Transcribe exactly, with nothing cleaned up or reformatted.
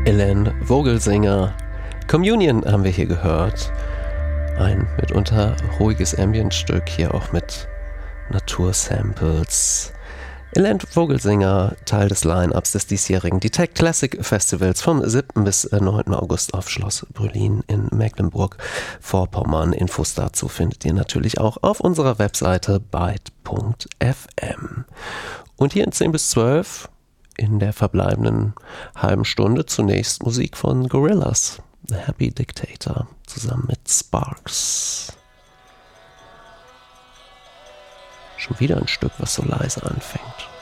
Ellen Vogelsinger. Communion haben wir hier gehört. Ein mitunter ruhiges Ambient-Stück, hier auch mit Natursamples. Ellen Vogelsinger, Teil des Line-Ups des diesjährigen Detect Classic Festivals vom siebten bis neunten August auf Schloss Brülin in Mecklenburg-Vorpommern. Infos dazu findet ihr natürlich auch auf unserer Webseite byte punkt f m. Und hier in zehn bis zwölf in der verbleibenden halben Stunde zunächst Musik von Gorillaz, The Happy Dictator, zusammen mit Sparks. Schon wieder ein Stück, was so leise anfängt.